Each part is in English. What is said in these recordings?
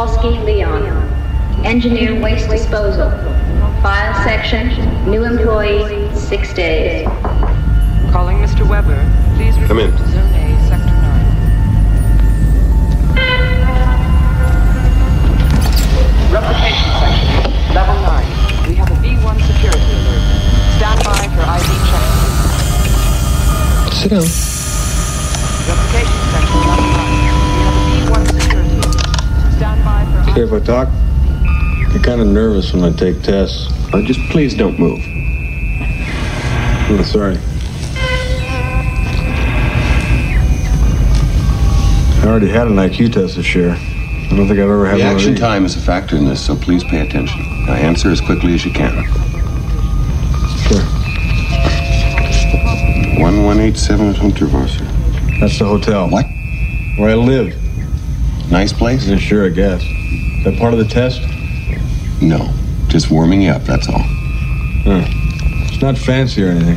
Kowalski Leon, engineer waste disposal. File section, new employee, 6 days. Calling Mr. Weber, please report to Zone A, Sector 9. Replication section, level 9. We have a B1 security alert. Stand by for ID check. Sit down. Replication section, level 9. We have a B1 security alert. Stand by for ID Care if I talk? I get kind of nervous when I take tests. Just please don't move. I'm sorry. I already had an IQ test this year. I don't think I've ever had one of Reaction these. time is a factor in this, so please pay attention. Now answer as quickly as you can. Sure. 1187 Unterwasser. That's the hotel. What? Where I live. Nice place? Yeah, sure, I guess. Is that part of the test? No. Just warming you up, that's all. It's not fancy or anything.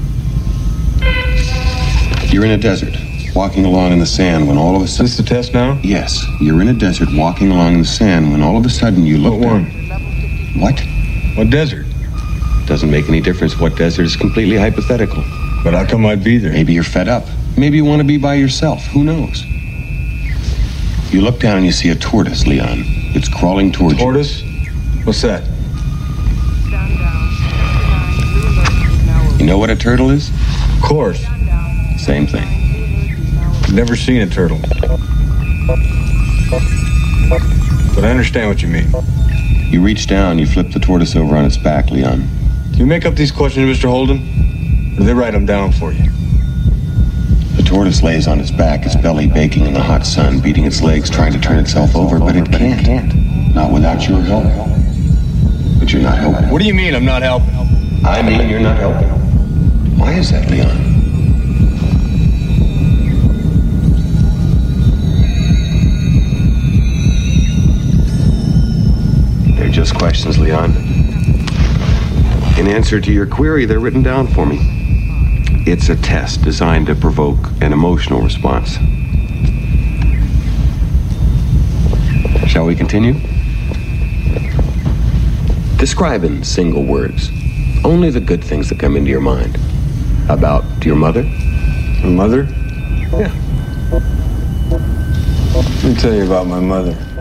You're in a desert, walking along in the sand when all of a Is sudden... this the test now? Yes, you're in a desert walking along in the sand when all of a sudden you look What one? What? What desert? Doesn't make any difference what desert. It's completely hypothetical. But how come I'd be there? Maybe you're fed up. Maybe you want to be by yourself. Who knows? You look down and you see a tortoise, Leon. It's crawling towards you. Tortoise? What's that? Stand down. Sector 9, blue alert is now open. You know what a turtle is? Of course. Stand down. Same thing. I've never seen a turtle. But I understand what you mean. You reach down, you flip the tortoise over on its back, Leon. Do you make up these questions, Mr. Holden? Or do they write them down for you? The tortoise lays on its back, its belly baking in the hot sun, beating its legs, trying to turn itself over, but it can't. Not without your help. But you're not helping. What do you mean I'm not helping? I mean you're not helping. Why is that, Leon? They're just questions, Leon. In answer to your query, they're written down for me. It's a test designed to provoke an emotional response. Shall we continue? Describe in single words only the good things that come into your mind. About your mother? My mother? Yeah. Let me tell you about my mother.